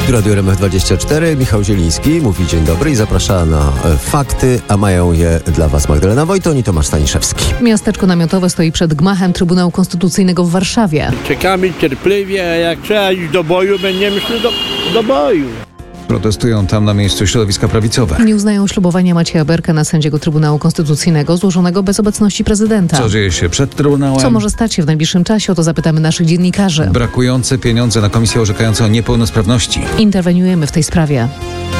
W Radiu RMF24 Michał Zieliński mówi dzień dobry i zaprasza na fakty, a mają je dla Was Magdalena Wojton i Tomasz Staniszewski. Miasteczko namiotowe stoi przed gmachem Trybunału Konstytucyjnego w Warszawie. Czekamy cierpliwie, a jak trzeba iść do boju, będziemy szli do boju. Protestują tam na miejscu środowiska prawicowe. Nie uznają ślubowania Macieja Berka na sędziego Trybunału Konstytucyjnego złożonego bez obecności prezydenta. Co dzieje się przed Trybunałem? Co może stać się w najbliższym czasie? O to zapytamy naszych dziennikarzy. Brakujące pieniądze na komisję orzekającą o niepełnosprawności. Interweniujemy w tej sprawie.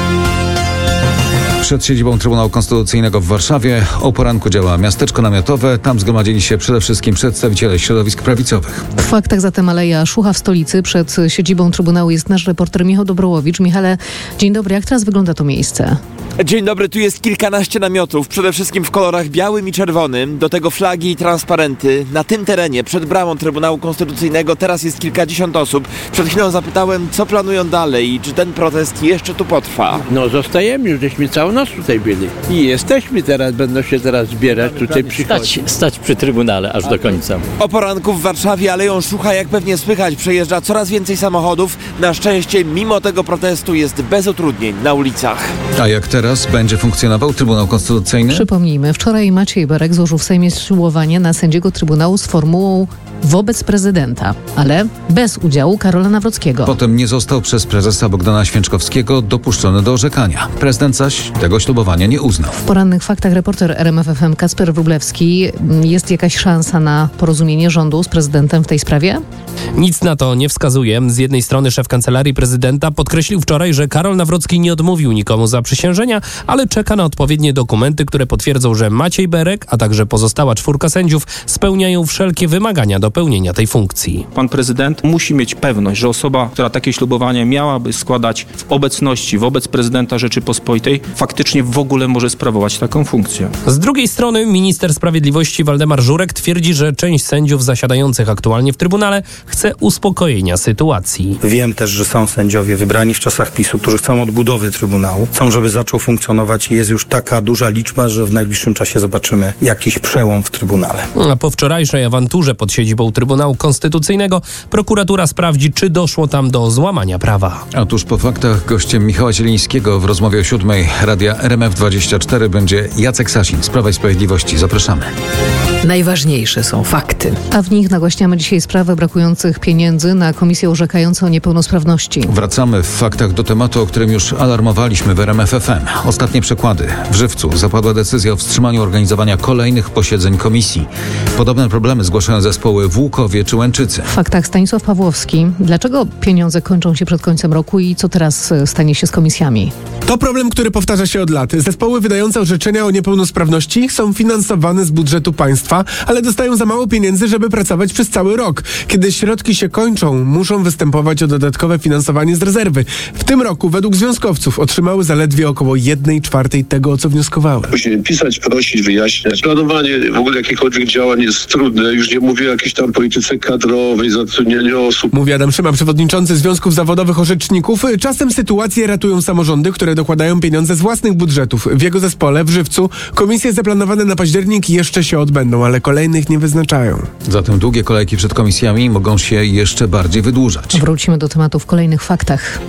Przed siedzibą Trybunału Konstytucyjnego w Warszawie o poranku działa miasteczko namiotowe. Tam zgromadzili się przede wszystkim przedstawiciele środowisk prawicowych. W faktach zatem Aleja Szucha w stolicy. Przed siedzibą Trybunału jest nasz reporter Michał Dobrołowicz. Michale, dzień dobry. Jak teraz wygląda to miejsce? Dzień dobry, tu jest kilkanaście namiotów, przede wszystkim w kolorach białym i czerwonym, do tego flagi i transparenty. Na tym terenie, przed bramą Trybunału Konstytucyjnego, teraz jest kilkadziesiąt osób. Przed chwilą zapytałem, co planują dalej i czy ten protest jeszcze tu potrwa. No zostajemy, już żeśmy całą noc tutaj byli. I jesteśmy teraz, będą się teraz zbierać, tutaj przychodzić. Stać przy Trybunale aż do końca. O poranku w Warszawie Aleją Szucha, jak pewnie słychać, przejeżdża coraz więcej samochodów. Na szczęście, mimo tego protestu jest bez utrudnień na ulicach. A jak teraz będzie funkcjonował Trybunał Konstytucyjny? Przypomnijmy, wczoraj Maciej Berek złożył w Sejmie ślubowanie na sędziego Trybunału z formułą wobec prezydenta, ale bez udziału Karola Nawrockiego. Potem nie został przez prezesa Bogdana Święczkowskiego dopuszczony do orzekania. Prezydent zaś tego ślubowania nie uznał. W porannych faktach reporter RMF FM Kacper Wróblewski. Jest jakaś szansa na porozumienie rządu z prezydentem w tej sprawie? Nic na to nie wskazuje. Z jednej strony szef Kancelarii Prezydenta podkreślił wczoraj, że Karol Nawrocki nie odmówił nikomu zaprzysiężenia, ale czeka na odpowiednie dokumenty, które potwierdzą, że Maciej Berek, a także pozostała 4 sędziów spełniają wszelkie wymagania do pełnienia tej funkcji. Pan prezydent musi mieć pewność, że osoba, która takie ślubowanie miałaby składać w obecności, wobec prezydenta Rzeczypospolitej, faktycznie w ogóle może sprawować taką funkcję. Z drugiej strony minister sprawiedliwości Waldemar Żurek twierdzi, że część sędziów zasiadających aktualnie w Trybunale chce uspokojenia sytuacji. Wiem też, że są sędziowie wybrani w czasach PiS-u, którzy chcą odbudowy Trybunału. Chcą, żeby zaczął funkcjonować i jest już taka duża liczba, że w najbliższym czasie zobaczymy jakiś przełom w Trybunale. A po wczorajszej awanturze pod siedzibą Trybunału Konstytucyjnego prokuratura sprawdzi, czy doszło tam do złamania prawa. A tuż po faktach gościem Michała Zielińskiego w rozmowie o 7 Radia RMF24 będzie Jacek Sasin z Prawa i Sprawiedliwości. Zapraszamy. Najważniejsze są fakty. A w nich nagłaśniamy dzisiaj sprawę brakujących pieniędzy na komisję orzekającą o niepełnosprawności. Wracamy w faktach do tematu, o którym już alarmowaliśmy w RMF FM. Ostatnie przykłady. W Żywcu zapadła decyzja o wstrzymaniu organizowania kolejnych posiedzeń komisji. Podobne problemy zgłaszają zespoły w Łukowie czy Łęczycy. W faktach Stanisław Pawłowski. Dlaczego pieniądze kończą się przed końcem roku i co teraz stanie się z komisjami? To problem, który powtarza się od lat. Zespoły wydające orzeczenia o niepełnosprawności są finansowane z budżetu państwa, ale dostają za mało pieniędzy, żeby pracować przez cały rok. Kiedy środki się kończą, muszą występować o dodatkowe finansowanie z rezerwy. W tym roku według związkowców otrzymały zaledwie około 1/4 tego, o co wnioskowały. Musimy pisać, prosić, wyjaśniać. Planowanie w ogóle jakichkolwiek działań jest trudne. Już nie mówię o jakiejś tam polityce kadrowej, zatrudnieniu osób. Mówi Adam Szyma, przewodniczący Związków Zawodowych Orzeczników. Czasem sytuacje ratują samorządy, które dokładają pieniądze z własnych budżetów. W jego zespole, w Żywcu, komisje zaplanowane na październik jeszcze się odbędą, ale kolejnych nie wyznaczają. Zatem długie kolejki przed komisjami mogą się jeszcze bardziej wydłużać. Wrócimy do tematu w kolejnych faktach.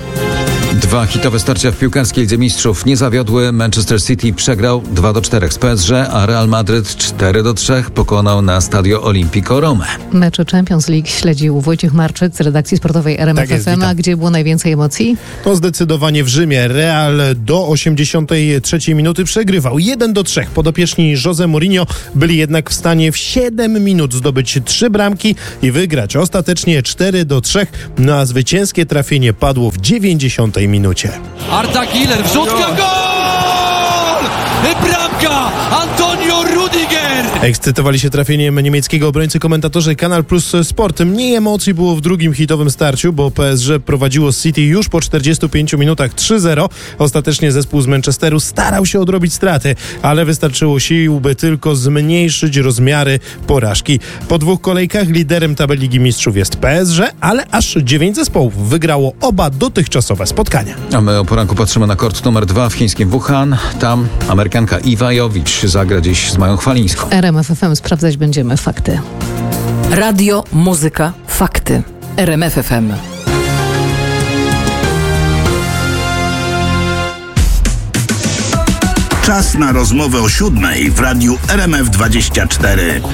2 hitowe starcia w piłkarskiej Lidze Mistrzów nie zawiodły. Manchester City przegrał 2-4 z PSG, a Real Madryt 4-3 pokonał na Stadio Olimpico Romę. Mecze Champions League śledził Wojciech Marczyk z redakcji sportowej RMF FM, a gdzie było najwięcej emocji? To zdecydowanie w Rzymie. Real do 83 minuty przegrywał 1-3. Podopieczni Jose Mourinho byli jednak w stanie w 7 minut zdobyć 3 bramki i wygrać ostatecznie 4-3. No a zwycięskie trafienie padło w 90 minucie. Arda Güler, wrzutka, gol! Bramka! Antonio Rudiger! Ekscytowali się trafieniem niemieckiego obrońcy komentatorzy Kanal Plus Sport. Mniej emocji było w drugim hitowym starciu, bo PSG prowadziło City już po 45 minutach 3-0. Ostatecznie zespół z Manchesteru starał się odrobić straty, ale wystarczyło sił, by tylko zmniejszyć rozmiary porażki. Po 2 kolejkach liderem tabeli Ligi Mistrzów jest PSG, ale aż 9 zespołów wygrało oba dotychczasowe spotkania. A my o poranku patrzymy na kort numer 2 w chińskim Wuhan. Tam Amerykanka Iwa Jowicz zagra dziś z Mają Chwalińską. RMF FM sprawdzać będziemy fakty. Radio, muzyka, fakty. RMF FM. Czas na rozmowę o 7:00 w radiu RMF24.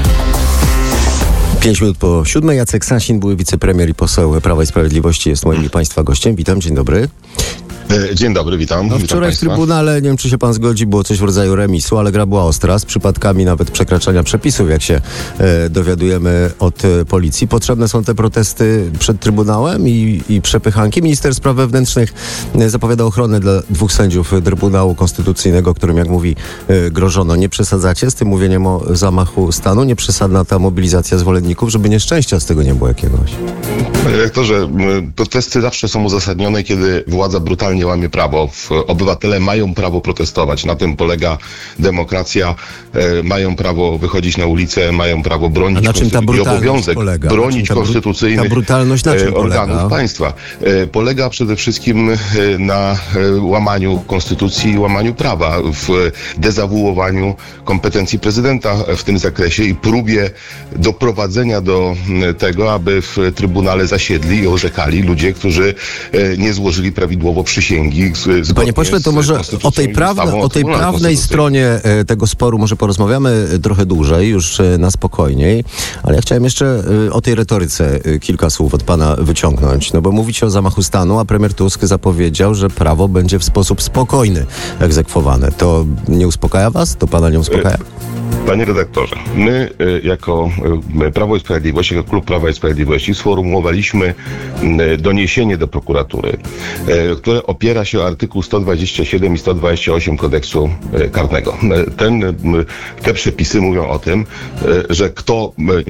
5 minut po 7:00. Jacek Sasin, były wicepremier i poseł Prawa i Sprawiedliwości, jest moim i Państwa gościem. Witam, dzień dobry. Dzień dobry, witam. No, wczoraj w Trybunale, nie wiem czy się pan zgodzi, było coś w rodzaju remisu, ale gra była ostra, z przypadkami nawet przekraczania przepisów, jak się dowiadujemy od policji. Potrzebne są te protesty przed Trybunałem i przepychanki. Minister Spraw Wewnętrznych zapowiada ochronę dla 2 sędziów Trybunału Konstytucyjnego, którym, jak mówi, grożono. Nie przesadzacie z tym mówieniem o zamachu stanu? Nie przesadna ta mobilizacja zwolenników, żeby nieszczęścia z tego nie było jakiegoś? Panie rektorze, protesty zawsze są uzasadnione, kiedy władza brutalnie łamie prawo. Obywatele mają prawo protestować. Na tym polega demokracja. Mają prawo wychodzić na ulicę, mają prawo bronić konstytucji i obowiązek bronić konstytucyjnych organów państwa. Polega przede wszystkim na łamaniu konstytucji i łamaniu prawa, w dezawuowaniu kompetencji prezydenta w tym zakresie i próbie doprowadzenia do tego, aby w Trybunale zasiedli i orzekali ludzie, którzy nie złożyli prawidłowo przysięgi. Panie pośle, to może o tej prawnej stronie tego sporu może porozmawiamy trochę dłużej, już na spokojniej, ale ja chciałem jeszcze o tej retoryce kilka słów od pana wyciągnąć, no bo mówicie o zamachu stanu, a premier Tusk zapowiedział, że prawo będzie w sposób spokojny egzekwowane. To nie uspokaja was? To pana nie uspokaja? Panie redaktorze, my jako Prawo i Sprawiedliwość, jako Klub Prawa i Sprawiedliwości sformułowaliśmy doniesienie do prokuratury, które opiera się o artykuł 127 i 128 kodeksu karnego. Te przepisy mówią o tym, że kto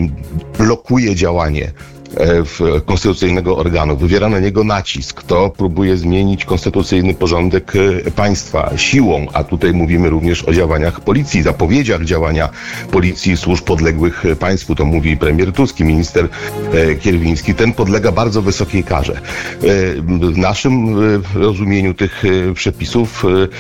blokuje działanie konstytucyjnego organu, wywiera na niego nacisk, to próbuje zmienić konstytucyjny porządek państwa siłą, a tutaj mówimy również o działaniach policji, zapowiedziach działania policji i służb podległych państwu, to mówi premier Tusk i minister Kierwiński, ten podlega bardzo wysokiej karze. W naszym rozumieniu tych przepisów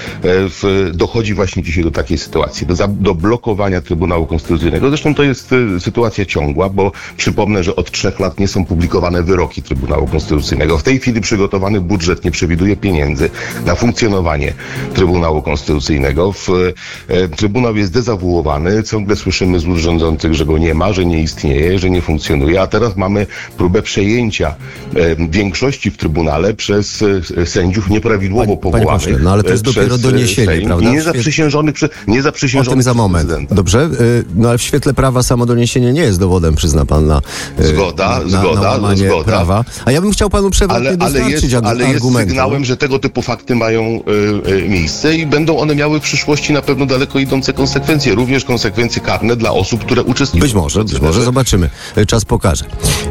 dochodzi właśnie dzisiaj do takiej sytuacji, do blokowania Trybunału Konstytucyjnego. Zresztą to jest sytuacja ciągła, bo przypomnę, że od 3 lat nie są publikowane wyroki Trybunału Konstytucyjnego. W tej chwili przygotowany budżet nie przewiduje pieniędzy na funkcjonowanie Trybunału Konstytucyjnego. Trybunał jest dezawuowany. Ciągle słyszymy z rządzących, że go nie ma, że nie istnieje, że nie funkcjonuje, a teraz mamy próbę przejęcia większości w Trybunale przez sędziów nieprawidłowo powołanych. Panie pośle, no ale to jest dopiero doniesienie, Sejm, prawda? Niezaprzysiężonych o tym za moment. prezydenta. Dobrze, no ale w świetle prawa samo doniesienie nie jest dowodem, przyzna pan na łamanie prawa. A ja bym chciał panu przewrotnie dostarczyć ale jest argumentu. sygnałem, że tego typu fakty mają miejsce i będą one miały w przyszłości na pewno daleko idące konsekwencje, również konsekwencje karne dla osób, które uczestniczą. Być może, zobaczymy. Czas pokaże.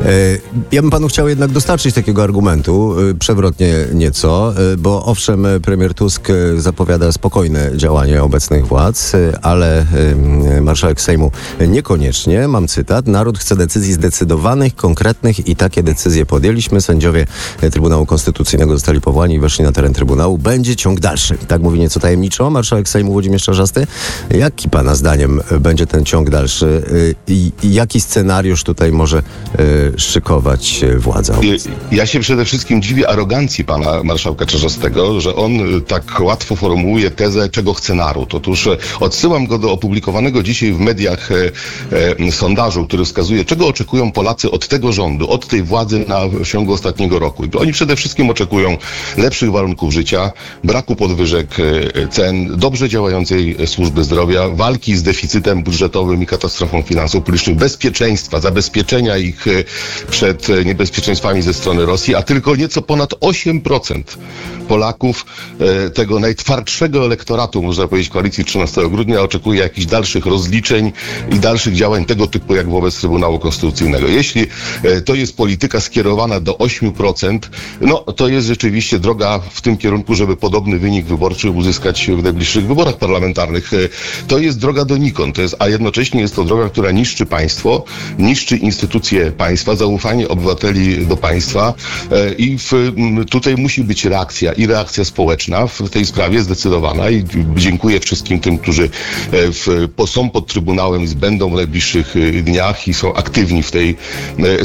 Ja bym panu chciał jednak dostarczyć takiego argumentu, przewrotnie nieco, bo owszem, premier Tusk zapowiada spokojne działanie obecnych władz, ale marszałek Sejmu niekoniecznie. Mam cytat. Naród chce decyzji zdecydowanych, konkretnych i takie decyzje podjęliśmy. Sędziowie Trybunału Konstytucyjnego zostali powołani i weszli na teren Trybunału. Będzie ciąg dalszy. Tak mówi nieco tajemniczo marszałek Sejmu Włodzimierz Czarzasty. Jaki pana zdaniem będzie ten ciąg dalszy i jaki scenariusz tutaj może szykować władza? Ja się przede wszystkim dziwię arogancji pana marszałka Czarzastego, że on tak łatwo formułuje tezę, czego chce naród. Otóż odsyłam go do opublikowanego dzisiaj w mediach sondażu, który wskazuje, czego oczekują Polacy od tego rządu, od tej władzy w ciągu ostatniego roku. Oni przede wszystkim oczekują lepszych warunków życia, braku podwyżek cen, dobrze działającej służby zdrowia, walki z deficytem budżetowym i katastrofą finansów publicznych, bezpieczeństwa, zabezpieczenia ich przed niebezpieczeństwami ze strony Rosji, a tylko nieco ponad 8% Polaków, tego najtwardszego elektoratu, można powiedzieć, koalicji 13 grudnia oczekuje jakichś dalszych rozliczeń i dalszych działań tego typu jak wobec Trybunału Konstytucyjnego. Jeśli to jest polityka skierowana do 8%, no to jest rzeczywiście droga w tym kierunku, żeby podobny wynik wyborczy uzyskać w najbliższych wyborach parlamentarnych. To jest droga donikąd, a jednocześnie jest to droga, która niszczy państwo, niszczy instytucje państwa, zaufanie obywateli do państwa i tutaj musi być reakcja i reakcja społeczna w tej sprawie zdecydowana i dziękuję wszystkim tym, którzy są pod Trybunałem i będą w najbliższych dniach i są aktywni w tej sprawie.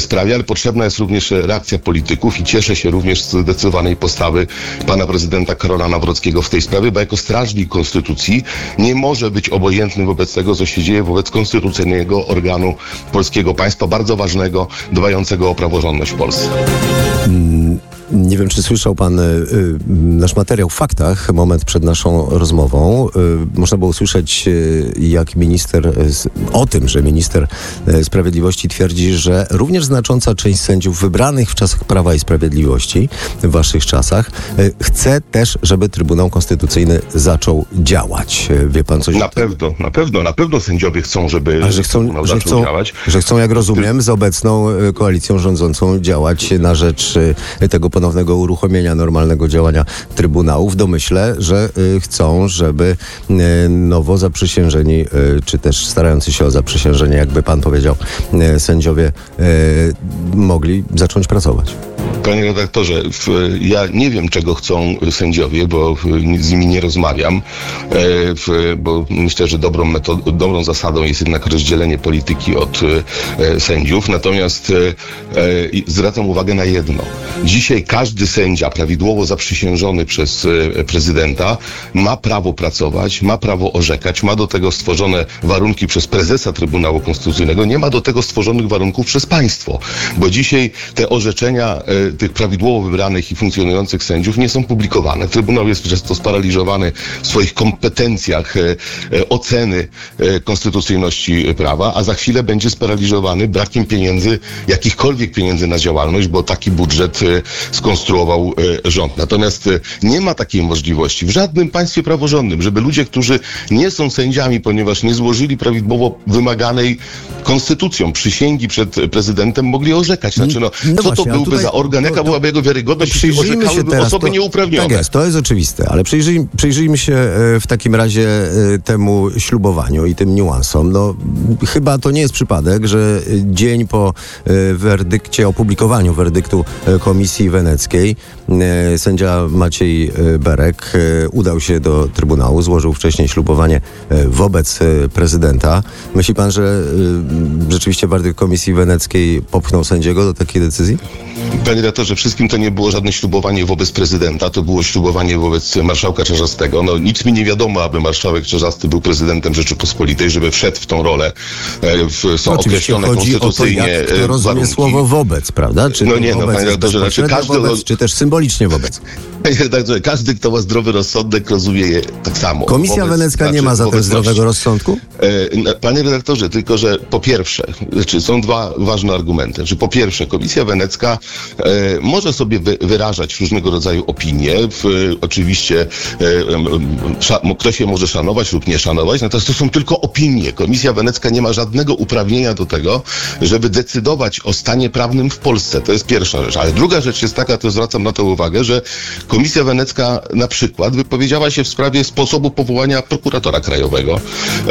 sprawie, ale potrzebna jest również reakcja polityków i cieszę się również z zdecydowanej postawy pana prezydenta Karola Nawrockiego w tej sprawie, bo jako strażnik konstytucji nie może być obojętny wobec tego, co się dzieje wobec konstytucyjnego organu polskiego państwa, bardzo ważnego, dbającego o praworządność w Polsce. Nie wiem, czy słyszał pan nasz materiał w faktach, moment przed naszą rozmową. Można było usłyszeć, jak o tym, że minister sprawiedliwości twierdzi, że również znacząca część sędziów wybranych w czasach Prawa i Sprawiedliwości, w waszych czasach, chce też, żeby Trybunał Konstytucyjny zaczął działać. Wie pan coś o tym? Na pewno sędziowie chcą, żeby Trybunał zaczął działać. Że chcą, jak rozumiem, z obecną koalicją rządzącą działać na rzecz tego ponownego uruchomienia normalnego działania trybunału, w domyśle, że chcą, żeby nowo zaprzysiężeni, czy też starający się o zaprzysiężenie, jakby pan powiedział, sędziowie mogli zacząć pracować. Panie redaktorze, ja nie wiem, czego chcą sędziowie, bo z nimi nie rozmawiam, bo myślę, że dobrą zasadą jest jednak rozdzielenie polityki od sędziów. Natomiast zwracam uwagę na jedno. Dzisiaj każdy sędzia prawidłowo zaprzysiężony przez prezydenta ma prawo pracować, ma prawo orzekać, ma do tego stworzone warunki przez prezesa Trybunału Konstytucyjnego, nie ma do tego stworzonych warunków przez państwo, bo dzisiaj te orzeczenia tych prawidłowo wybranych i funkcjonujących sędziów nie są publikowane. Trybunał jest przez to sparaliżowany w swoich kompetencjach oceny konstytucyjności prawa, a za chwilę będzie sparaliżowany brakiem pieniędzy, jakichkolwiek pieniędzy na działalność, bo taki budżet skonstruował rząd. Natomiast nie ma takiej możliwości w żadnym państwie praworządnym, żeby ludzie, którzy nie są sędziami, ponieważ nie złożyli prawidłowo wymaganej konstytucją przysięgi przed prezydentem, mogli orzekać. Znaczy, co to byłby za organ, jaka byłaby jego wiarygodność, jeśli orzekałyby osoby nieuprawnione? Tak jest, to jest oczywiste, ale przyjrzyjmy się w takim razie temu ślubowaniu i tym niuansom. No, chyba to nie jest przypadek, że dzień po opublikowaniu werdyktu Komisji Weneckiej sędzia Maciej Berek udał się do Trybunału, złożył wcześniej ślubowanie wobec prezydenta. Myśli pan, że rzeczywiście werdykt Komisji Weneckiej popchnął sędziego do takiej decyzji? Panie redaktorze, wszystkim to nie było żadne ślubowanie wobec prezydenta, to było ślubowanie wobec marszałka Czarzastego. No nic mi nie wiadomo, aby marszałek Czarzasty był prezydentem Rzeczypospolitej, żeby wszedł w tą rolę. Są określone konstytucyjnie jak to rozumie słowo wobec, prawda? Czy panie redaktorze, wobec, czy też symbolicznie wobec? Panie redaktorze, każdy, kto ma zdrowy rozsądek, rozumie je tak samo. Komisja Wenecka nie ma zatem zdrowego rozsądku? Panie redaktorze, tylko że po pierwsze, są dwa ważne argumenty. Po pierwsze, Komisja Wenecka może sobie wyrażać różnego rodzaju opinie. Oczywiście ktoś je może szanować lub nie szanować, natomiast to są tylko opinie. Komisja Wenecka nie ma żadnego uprawnienia do tego, żeby decydować o stanie prawnym w Polsce. To jest pierwsza rzecz. Ale druga rzecz jest taka, to zwracam na to uwagę, że Komisja Wenecka na przykład wypowiedziała się w sprawie sposobu powołania prokuratora krajowego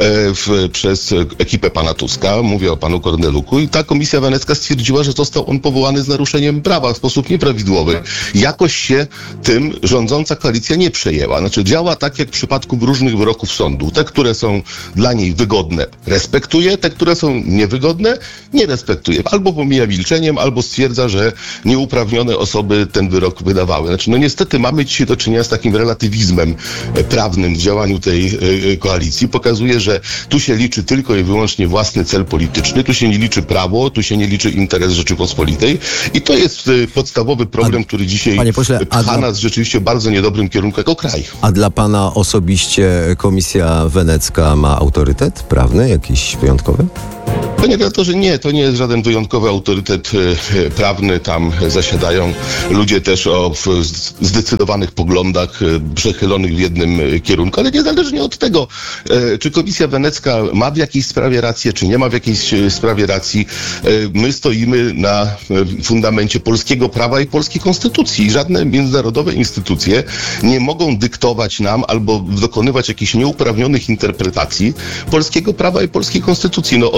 przez ekipę pana Tuska. Mówię o panu Korneluku i ta Komisja Wenecka stwierdziła, że został on powołany z naruszeniem prawa w sposób nieprawidłowy. Jakoś się tym rządząca koalicja nie przejęła. Znaczy działa tak jak w przypadku różnych wyroków sądu. Te, które są dla niej wygodne, respektuje, te, które są niewygodne, nie respektuje. Albo pomija milczeniem, albo stwierdza, że nieuprawnione osoby ten wyrok wydawały. Znaczy, no niestety mamy dzisiaj do czynienia z takim relatywizmem prawnym w działaniu tej koalicji. Pokazuje, że tu się liczy tylko i wyłącznie własny cel polityczny, tu się nie liczy prawo, tu się nie liczy interes Rzeczypospolitej i to jest podstawowy problem, który dzisiaj pcha nas rzeczywiście w bardzo niedobrym kierunku jako kraj. A dla pana osobiście Komisja Wenecka ma autorytet prawny, jakiś wyjątkowy? Panie redaktorze, nie, to nie jest żaden wyjątkowy autorytet prawny. Tam zasiadają ludzie też o zdecydowanych poglądach, przechylonych w jednym kierunku, ale niezależnie od tego, czy Komisja Wenecka ma w jakiejś sprawie rację, czy nie ma w jakiejś sprawie racji, my stoimy na fundamencie polskiego prawa i polskiej konstytucji i żadne międzynarodowe instytucje nie mogą dyktować nam albo dokonywać jakichś nieuprawnionych interpretacji polskiego prawa i polskiej konstytucji. No od tego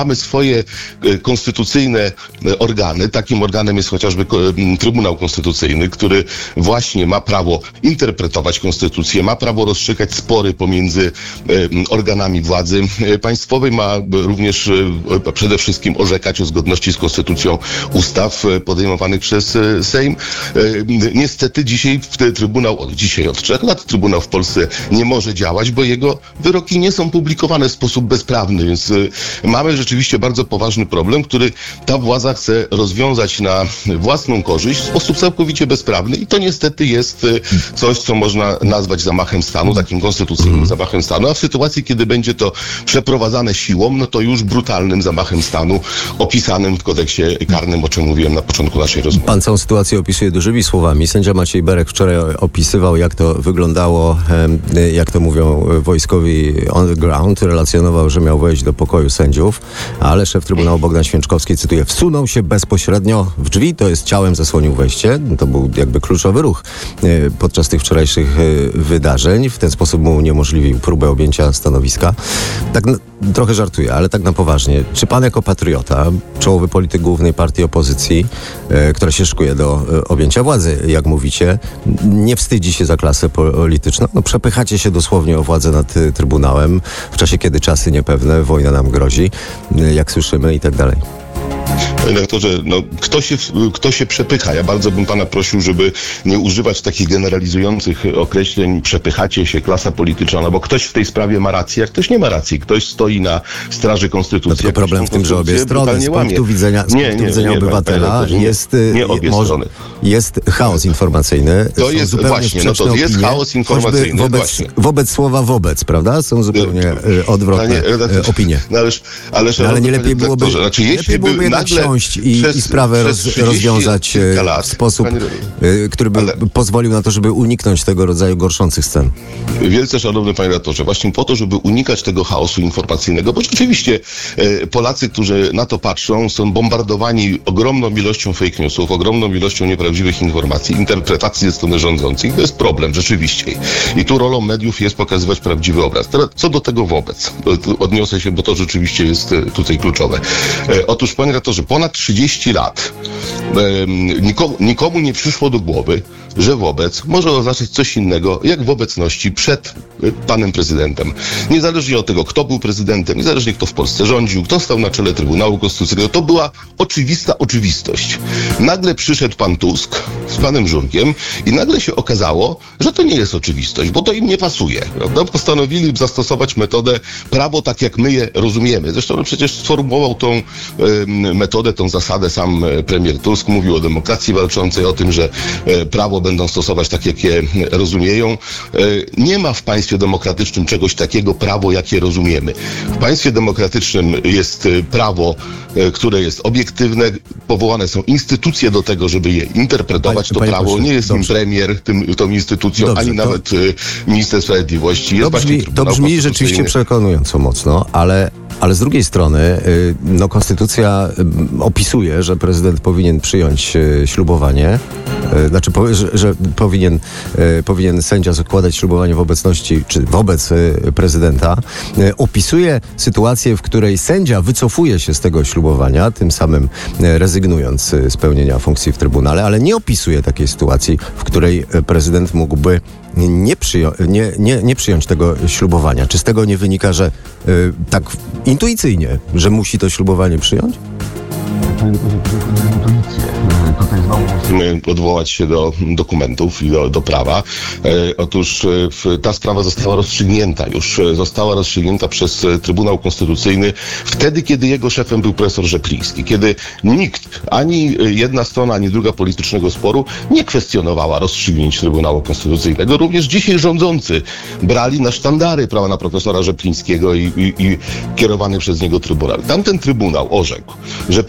mamy swoje konstytucyjne organy. Takim organem jest chociażby Trybunał Konstytucyjny, który właśnie ma prawo interpretować konstytucję, ma prawo rozstrzygać spory pomiędzy organami władzy państwowej, ma również przede wszystkim orzekać o zgodności z konstytucją ustaw podejmowanych przez Sejm. Niestety dzisiaj od 3 lat Trybunał w Polsce nie może działać, bo jego wyroki nie są publikowane w sposób bezprawny, więc mamy rzeczywiście bardzo poważny problem, który ta władza chce rozwiązać na własną korzyść w sposób całkowicie bezprawny i to niestety jest coś, co można nazwać zamachem stanu, takim konstytucyjnym zamachem stanu, a w sytuacji, kiedy będzie to przeprowadzane siłą, no to już brutalnym zamachem stanu opisanym w kodeksie karnym, o czym mówiłem na początku naszej rozmowy. Pan całą sytuację opisuje dużymi słowami. Sędzia Maciej Berek wczoraj opisywał, jak to wyglądało, jak to mówią wojskowi on the ground. Relacjonował, że miał wejść do pokoju sędziów, ale szef Trybunału Bogdan Święczkowski, cytuję, wsunął się bezpośrednio w drzwi, to jest ciałem zasłonił wejście. To był jakby kluczowy ruch podczas tych wczorajszych wydarzeń. W ten sposób mu uniemożliwił próbę objęcia stanowiska. Tak trochę żartuję, ale tak na poważnie. Czy pan jako patriota, czołowy polityk głównej partii opozycji, która się szykuje do objęcia władzy, jak mówicie, nie wstydzi się za klasę polityczną? No, przepychacie się dosłownie o władzę nad Trybunałem w czasie, kiedy czasy niepewne, wojna nam grozi, jak słyszymy i tak dalej. Panie redaktorze, kto się przepycha? Ja bardzo bym pana prosił, żeby nie używać takich generalizujących określeń, przepychacie się, klasa polityczna, no bo ktoś w tej sprawie ma rację, a ktoś nie ma racji. Ktoś stoi na straży konstytucji. No tylko problem w tym, że obie strony, z punktu widzenia obywatela jest chaos informacyjny. To jest właśnie, no to jest chaos informacyjny. Wobec słowa wobec, prawda? Są zupełnie odwrotne opinie. Ale nie lepiej byłoby siąść i sprawę rozwiązać w sposób, który by pozwolił na to, żeby uniknąć tego rodzaju gorszących scen. Wielce szanowny panie redaktorze, właśnie po to, żeby unikać tego chaosu informacyjnego, bo rzeczywiście Polacy, którzy na to patrzą, są bombardowani ogromną ilością fake newsów, ogromną ilością nieprawdziwych informacji, interpretacji ze strony rządzących. To jest problem, rzeczywiście. I tu rolą mediów jest pokazywać prawdziwy obraz. Teraz co do tego wobec? Odniosę się, bo to rzeczywiście jest tutaj kluczowe. Otóż, panie redaktorze, ponad 30 lat nikomu nie przyszło do głowy, że wobec może oznaczać coś innego, jak w obecności przed panem prezydentem. Niezależnie od tego, kto był prezydentem, niezależnie kto w Polsce rządził, kto stał na czele Trybunału Konstytucyjnego, to była oczywista oczywistość. Nagle przyszedł pan Tusk z panem Żurkiem i nagle się okazało, że to nie jest oczywistość, bo to im nie pasuje. Prawda? Postanowili zastosować metodę prawo tak, jak my je rozumiemy. Zresztą przecież sformułował tą metodę, tą zasadę sam premier Tusk. Mówił o demokracji walczącej, o tym, że prawo będą stosować tak, jak je rozumieją. Nie ma w państwie demokratycznym czegoś takiego prawo, jakie rozumiemy. W państwie demokratycznym jest prawo, które jest obiektywne, powołane są instytucje do tego, żeby je interpretować. To prawo nie jest nim premier, tą instytucją, ani nawet minister sprawiedliwości. To brzmi rzeczywiście przekonująco mocno, ale z drugiej strony konstytucja opisuje, że prezydent powinien przyjąć ślubowanie, że powinien sędzia składać ślubowanie w obecności, czy wobec prezydenta. Opisuje sytuację, w której sędzia wycofuje się z tego ślubowania, tym samym rezygnując z pełnienia funkcji w Trybunale, ale nie opisuje takiej sytuacji, w której prezydent mógłby nie przyjąć tego ślubowania. Czy z tego nie wynika, że tak intuicyjnie, że musi to ślubowanie przyjąć? Musimy odwołać się do dokumentów i do prawa. Otóż ta sprawa została rozstrzygnięta przez Trybunał Konstytucyjny wtedy, kiedy jego szefem był profesor Rzepliński, kiedy nikt, ani jedna strona, ani druga politycznego sporu nie kwestionowała rozstrzygnięć Trybunału Konstytucyjnego. Również dzisiaj rządzący brali na sztandary prawa na profesora Rzeplińskiego i kierowany przez niego Trybunał. Tamten Trybunał orzekł, że prezydent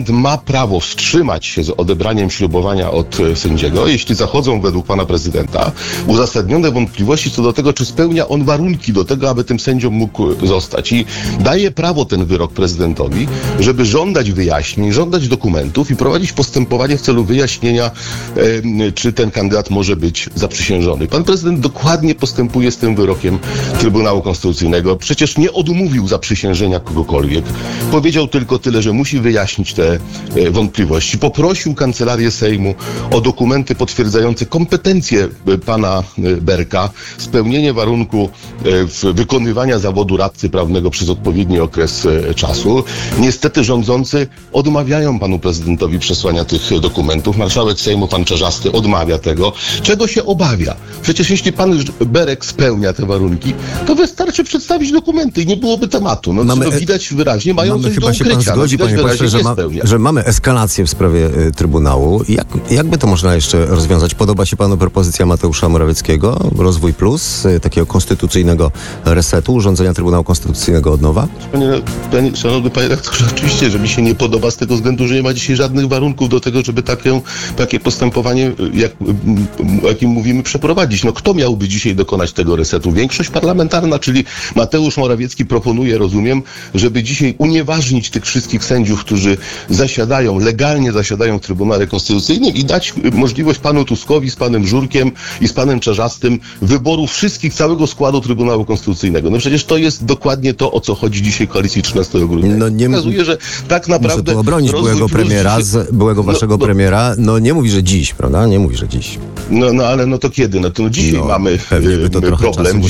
prezydent ma prawo wstrzymać się z odebraniem ślubowania od sędziego, jeśli zachodzą według pana prezydenta uzasadnione wątpliwości co do tego, czy spełnia on warunki do tego, aby tym sędzią mógł zostać. I daje prawo ten wyrok prezydentowi, żeby żądać wyjaśnień, żądać dokumentów i prowadzić postępowanie w celu wyjaśnienia, czy ten kandydat może być zaprzysiężony. Pan prezydent dokładnie postępuje z tym wyrokiem Trybunału Konstytucyjnego. Przecież nie odmówił zaprzysiężenia kogokolwiek. Powiedział tylko tyle, że musi wyjaśnić te wątpliwości. Poprosił Kancelarię Sejmu o dokumenty potwierdzające kompetencje pana Berka, spełnienie warunku wykonywania zawodu radcy prawnego przez odpowiedni okres czasu. Niestety rządzący odmawiają panu prezydentowi przesłania tych dokumentów. Marszałek Sejmu, pan Czarzasty, odmawia tego. Czego się obawia? Przecież jeśli pan Berek spełnia te warunki, to wystarczy przedstawić dokumenty i nie byłoby tematu. No, to widać wyraźnie, mają coś do ukrycia. Chyba się pan zgodzi, panie pośle, że mamy eskalację w sprawie Trybunału. Jakby to można jeszcze rozwiązać? Podoba się panu propozycja Mateusza Morawieckiego, Rozwój Plus, takiego konstytucyjnego resetu, urządzenia Trybunału Konstytucyjnego od nowa? Szanowny panie rektorze, oczywiście, że mi się nie podoba z tego względu, że nie ma dzisiaj żadnych warunków do tego, żeby takie postępowanie, jakim mówimy, przeprowadzić. No kto miałby dzisiaj dokonać tego resetu? Większość parlamentarna, czyli Mateusz Morawiecki proponuje, rozumiem, żeby dzisiaj unieważnić tych wszystkich sędziów, którzy legalnie zasiadają w Trybunale Konstytucyjnym i dać możliwość panu Tuskowi z panem Żurkiem i z panem Czarzastym wyboru całego składu Trybunału Konstytucyjnego. No przecież to jest dokładnie to, o co chodzi dzisiaj koalicji 13 grudnia. No nie pokazuje, że tak naprawdę... Muszę tu obronić byłego premiera, waszego premiera. No nie mówi, że dziś, prawda? Nie mówi, że dziś. No ale no to kiedy? No to dzisiaj mamy problem.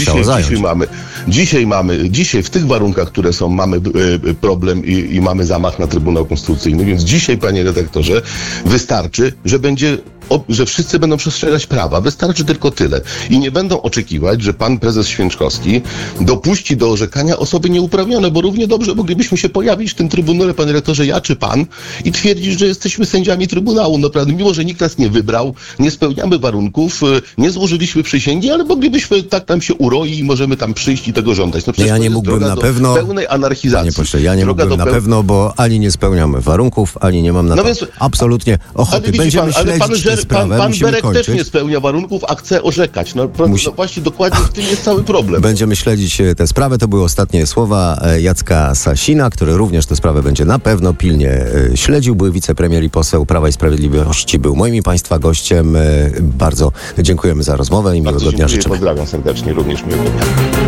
Dzisiaj w tych warunkach, które są, mamy problem i mamy zamach na Trybunał Konstytucyjny, więc dzisiaj, panie redaktorze, wystarczy, że wszyscy będą przestrzegać prawa. Wystarczy tylko tyle. I nie będą oczekiwać, że pan prezes Święczkowski dopuści do orzekania osoby nieuprawnione, bo równie dobrze moglibyśmy się pojawić w tym Trybunale, panie rektorze, ja czy pan, i twierdzić, że jesteśmy sędziami Trybunału. Naprawdę, mimo że nikt nas nie wybrał, nie spełniamy warunków, nie złożyliśmy przysięgi, ale moglibyśmy, tak nam się uroi i możemy tam przyjść i tego żądać. No ja nie mógłbym na pewno, pełnej anarchizacji. Panie pośle, ja nie mógłbym na pewno, bo ani nie spełniam warunków, ani nie mam na to absolutnie ochoty. Będziemy śledzić tę sprawę. Pan Berek też nie spełnia warunków, a chce orzekać. No właśnie dokładnie w tym jest cały problem. Będziemy śledzić tę sprawę. To były ostatnie słowa Jacka Sasina, który również tę sprawę będzie na pewno pilnie śledził. Był wicepremier i poseł Prawa i Sprawiedliwości. Był moim i państwa gościem. Bardzo dziękujemy za rozmowę i miłego dnia życzę. Pozdrawiam serdecznie, również miłego dnia.